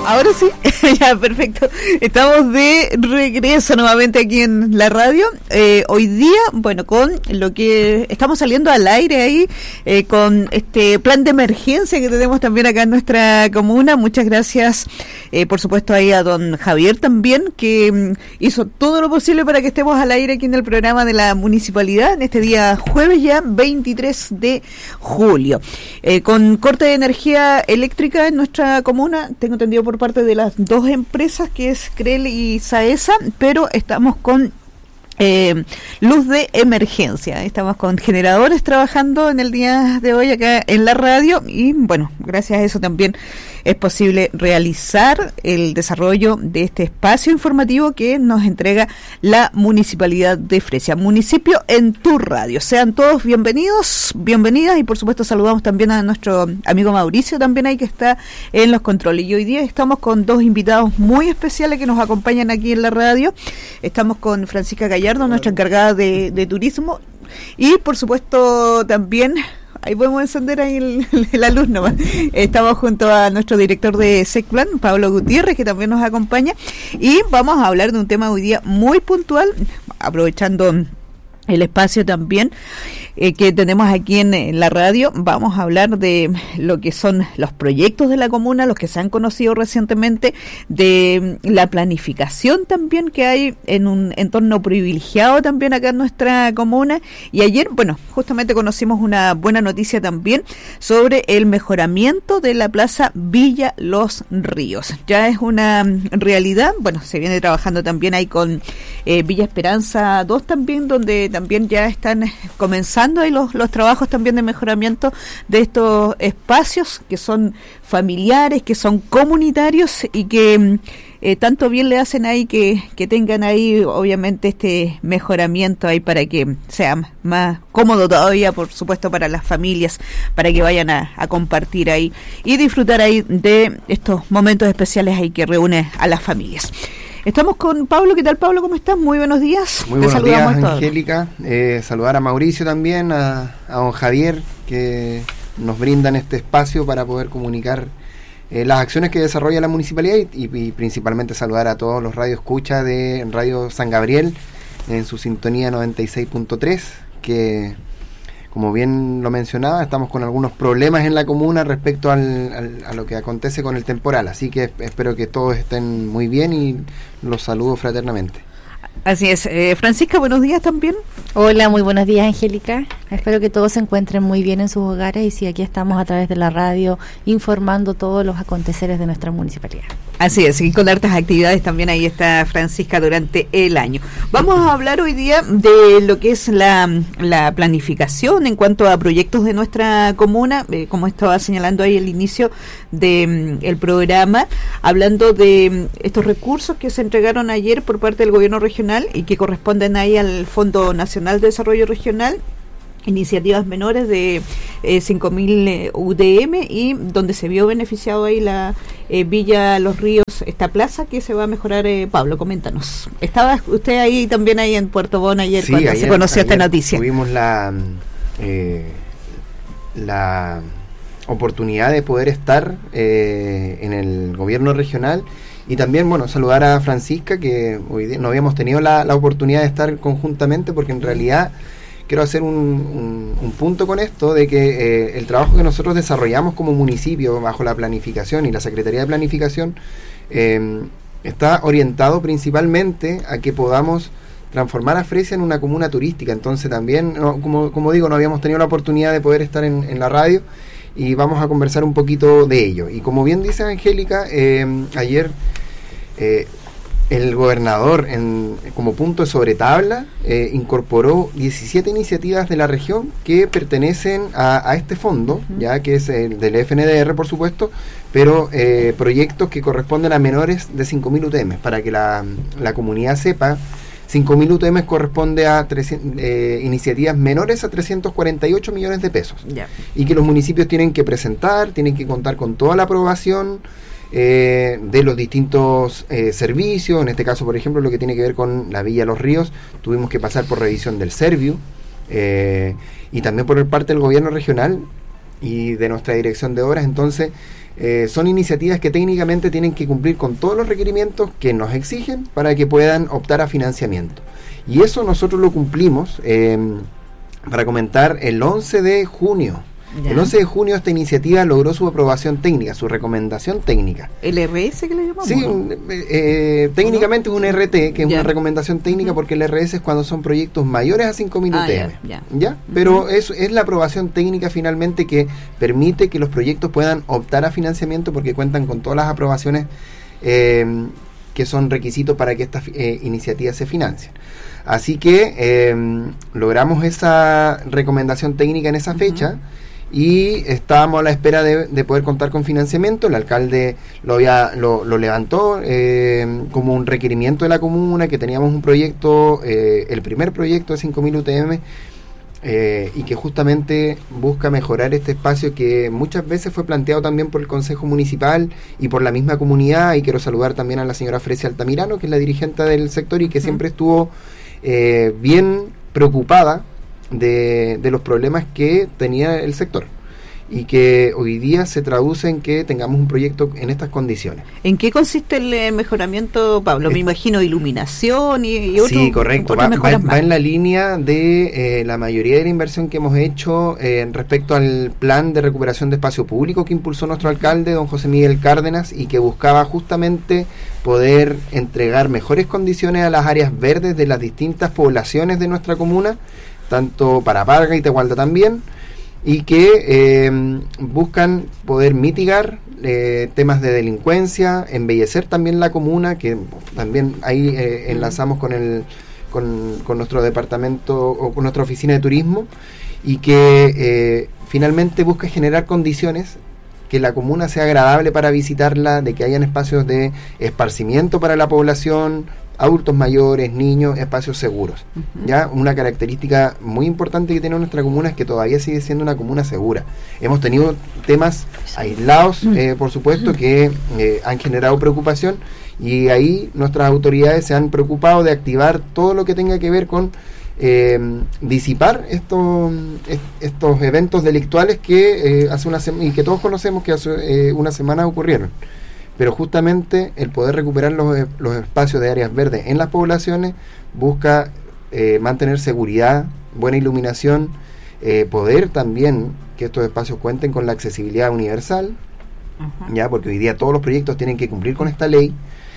Ahora sí, ya, perfecto. Estamos de regreso nuevamente aquí en la radio. Hoy día, bueno, con lo que estamos saliendo al aire ahí, con este plan de emergencia que tenemos también acá en nuestra comuna. Muchas gracias, por supuesto, ahí a don Javier también, que hizo todo lo posible para que estemos al aire aquí en el programa de la municipalidad, en este día jueves ya, 23 de julio. Con corte de energía eléctrica en nuestra comuna, tengo entendido por parte de las dos empresas, que es CREL y SAESA, pero estamos con luz de emergencia. Estamos con generadores trabajando en el día de hoy acá en la radio y bueno, gracias a eso también es posible realizar el desarrollo de este espacio informativo que nos entrega la Municipalidad de Fresia. Municipio en tu radio. Sean todos bienvenidos, bienvenidas, y por supuesto saludamos también a nuestro amigo Mauricio también ahí, que está en los controles. Y hoy día estamos con dos invitados muy especiales que nos acompañan aquí en la radio. Estamos con Francisca Gallardo, nuestra encargada de turismo, y por supuesto también, ahí podemos encender ahí la luz nomás. Estamos junto a nuestro director de SECPLAN, Pablo Gutiérrez, que también nos acompaña, y vamos a hablar de un tema hoy día muy puntual, aprovechando el espacio también que tenemos aquí en la radio. Vamos a hablar de lo que son los proyectos de la comuna, los que se han conocido recientemente, de la planificación también que hay en un entorno privilegiado también acá en nuestra comuna. Y ayer, bueno, justamente conocimos una buena noticia también sobre el mejoramiento de la plaza Villa Los Ríos. Ya es una realidad. Bueno, se viene trabajando también ahí con Villa Esperanza 2 también, donde también ya están comenzando ahí los trabajos también de mejoramiento de estos espacios que son familiares, que son comunitarios y que tanto bien le hacen ahí que tengan ahí obviamente este mejoramiento ahí para que sea más cómodo todavía, por supuesto, para las familias, para que vayan a compartir ahí y disfrutar ahí de estos momentos especiales ahí que reúne a las familias. Estamos con Pablo. ¿Qué tal, Pablo? ¿Cómo estás? Muy buenos días. Muy buenos días, Angélica. Saludar a Mauricio también, a don Javier, que nos brindan este espacio para poder comunicar las acciones que desarrolla la municipalidad y principalmente saludar a todos los radioescuchas de Radio San Gabriel en su sintonía 96.3, que, como bien lo mencionaba, estamos con algunos problemas en la comuna respecto a lo que acontece con el temporal, así que espero que todos estén muy bien y los saludo fraternamente. Así es. Francisca, buenos días también. Hola, muy buenos días, Angélica. Espero que todos se encuentren muy bien en sus hogares y sí, aquí estamos a través de la radio informando todos los aconteceres de nuestra municipalidad. Así es, y con hartas actividades también ahí está Francisca durante el año. Vamos a hablar hoy día de lo que es la planificación en cuanto a proyectos de nuestra comuna, como estaba señalando ahí el inicio del programa, hablando de estos recursos que se entregaron ayer por parte del gobierno regional y que corresponden ahí al Fondo Nacional de Desarrollo Regional, iniciativas menores de 5.000 UDM, y donde se vio beneficiado ahí la Villa Los Ríos, esta plaza que se va a mejorar. Pablo, coméntanos. ¿Estaba usted ahí también ahí en Puerto Bonn ayer, sí, cuando se conoció esta noticia? Tuvimos la oportunidad de poder estar en el gobierno regional. Y también, bueno, saludar a Francisca, que hoy día no habíamos tenido la oportunidad de estar conjuntamente, porque en realidad quiero hacer un punto con esto, de que el trabajo que nosotros desarrollamos como municipio bajo la planificación y la Secretaría de Planificación está orientado principalmente a que podamos transformar a Fresia en una comuna turística. Entonces también, como digo, no habíamos tenido la oportunidad de poder estar en la radio y vamos a conversar un poquito de ello. Y como bien dice Angélica, ayer el gobernador, como punto de sobretabla, incorporó 17 iniciativas de la región que pertenecen a este fondo, ya que es el del FNDR, por supuesto, pero proyectos que corresponden a menores de 5.000 UTM. Para que la comunidad sepa, 5.000 UTM corresponde a iniciativas menores a 348 millones de pesos. Yeah. Y que los municipios tienen que presentar, tienen que contar con toda la aprobación de los distintos servicios. En este caso, por ejemplo, lo que tiene que ver con la Villa Los Ríos, tuvimos que pasar por revisión del Serviu, y también por parte del gobierno regional y de nuestra dirección de obras. Entonces, son iniciativas que técnicamente tienen que cumplir con todos los requerimientos que nos exigen para que puedan optar a financiamiento. Y eso nosotros lo cumplimos, para comentar, el 11 de junio. Ya. El 11 de junio esta iniciativa logró su aprobación técnica, su recomendación técnica. ¿El RS que le llamamos? Sí, técnicamente es un RT, que es una recomendación técnica, porque el RS es cuando son proyectos mayores a 5.000 UTM. ¿Ya? Pero es la aprobación técnica finalmente que permite que los proyectos puedan optar a financiamiento, porque cuentan con todas las aprobaciones que son requisitos para que estas iniciativas se financien. Así que logramos esa recomendación técnica en esa fecha, y estábamos a la espera de poder contar con financiamiento. El alcalde lo levantó como un requerimiento de la comuna, que teníamos un proyecto, el primer proyecto de 5.000 UTM, y que justamente busca mejorar este espacio que muchas veces fue planteado también por el Consejo Municipal y por la misma comunidad. Y quiero saludar también a la señora Frecia Altamirano, que es la dirigente del sector y que siempre estuvo bien preocupada de los problemas que tenía el sector, y que hoy día se traduce en que tengamos un proyecto en estas condiciones. ¿En qué consiste el mejoramiento, Pablo? Me imagino iluminación y otro. Sí, correcto. Va en la línea de la mayoría de la inversión que hemos hecho respecto al plan de recuperación de espacio público que impulsó nuestro alcalde, don José Miguel Cárdenas, y que buscaba justamente poder entregar mejores condiciones a las áreas verdes de las distintas poblaciones de nuestra comuna, tanto para Parga y Tehualda también, y que buscan poder mitigar temas de delincuencia, embellecer también la comuna, que también ahí enlazamos con nuestro departamento o con nuestra oficina de turismo, y que finalmente busca generar condiciones que la comuna sea agradable para visitarla, de que hayan espacios de esparcimiento para la población, adultos mayores, niños, espacios seguros. Ya una característica muy importante que tiene nuestra comuna es que todavía sigue siendo una comuna segura. Hemos tenido temas aislados, por supuesto, que han generado preocupación, y ahí nuestras autoridades se han preocupado de activar todo lo que tenga que ver con disipar estos eventos delictuales que hace una semana, y que todos conocemos que hace una semana ocurrieron. Pero justamente el poder recuperar los espacios de áreas verdes en las poblaciones busca mantener seguridad, buena iluminación, poder también que estos espacios cuenten con la accesibilidad universal, ya, porque hoy día todos los proyectos tienen que cumplir con esta ley,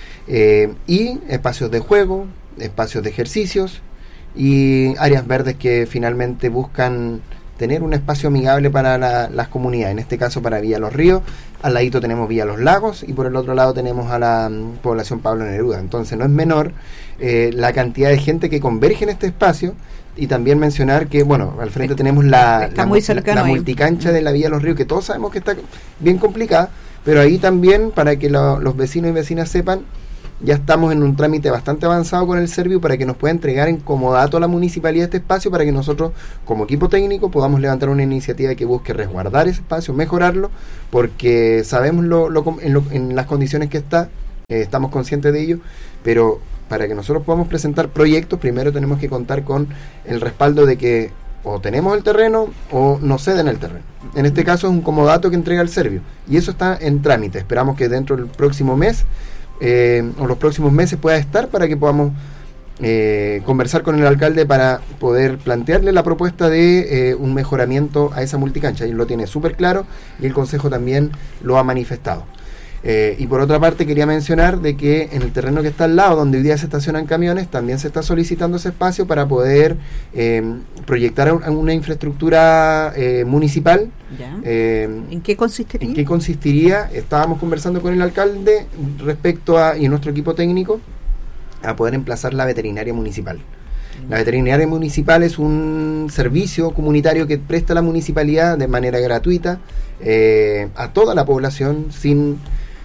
y espacios de juego, espacios de ejercicios y áreas verdes que finalmente buscan tener un espacio amigable para las comunidades, en este caso para Villa Los Ríos. Al ladito tenemos Villa Los Lagos, y por el otro lado tenemos a la población Pablo Neruda. Entonces no es menor la cantidad de gente que converge en este espacio. Y también mencionar que, bueno, al frente tenemos la multicancha de la Villa Los Ríos, que todos sabemos que está bien complicada, pero ahí también, para que los vecinos y vecinas sepan, ya estamos en un trámite bastante avanzado con el Serviu para que nos pueda entregar en comodato a la municipalidad este espacio, para que nosotros, como equipo técnico, podamos levantar una iniciativa que busque resguardar ese espacio, mejorarlo, porque sabemos en las condiciones que está, estamos conscientes de ello, pero para que nosotros podamos presentar proyectos, primero tenemos que contar con el respaldo de que o tenemos el terreno o nos ceden el terreno. En este caso es un comodato que entrega el Serviu, y eso está en trámite. Esperamos que dentro del próximo mes o los próximos meses pueda estar, para que podamos conversar con el alcalde para poder plantearle la propuesta de un mejoramiento a esa multicancha. Él lo tiene súper claro y el Consejo también lo ha manifestado. Y por otra parte quería mencionar de que en el terreno que está al lado, donde hoy día se estacionan camiones, también se está solicitando ese espacio para poder proyectar una infraestructura municipal. ¿En qué consistiría? ¿En qué consistiría? Estábamos conversando con el alcalde respecto y nuestro equipo técnico a poder emplazar la veterinaria municipal. La veterinaria municipal es un servicio comunitario que presta la municipalidad de manera gratuita a toda la población, sin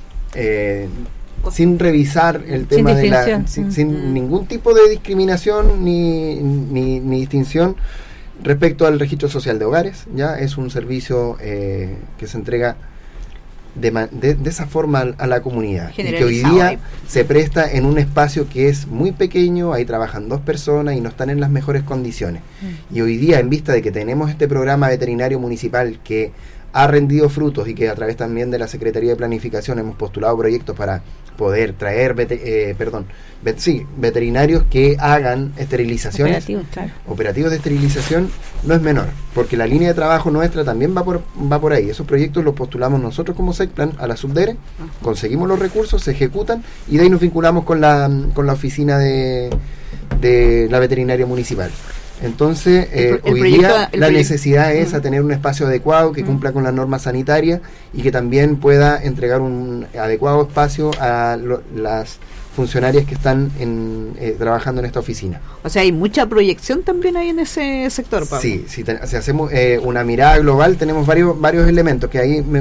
revisar el tema sin ningún tipo de discriminación ni distinción respecto al registro social de hogares. Ya es un servicio que se entrega de esa forma a la comunidad, y que hoy día se presta en un espacio que es muy pequeño. Ahí trabajan 2 personas y no están en las mejores condiciones, y hoy día, en vista de que tenemos este programa veterinario municipal que ha rendido frutos y que a través también de la Secretaría de Planificación hemos postulado proyectos para poder traer veterinarios que hagan esterilizaciones, operativos de esterilización, no es menor, porque la línea de trabajo nuestra también va por ahí. Esos proyectos los postulamos nosotros como SECPLAN a la Subdere, conseguimos los recursos, se ejecutan y de ahí nos vinculamos con la oficina de la veterinaria municipal. Entonces, hoy día la necesidad es a tener un espacio adecuado que cumpla con las normas sanitarias y que también pueda entregar un adecuado espacio a las funcionarias que están trabajando en esta oficina. O sea, hay mucha proyección también ahí en ese sector, Pablo. Sí, si hacemos una mirada global, tenemos varios elementos que ahí me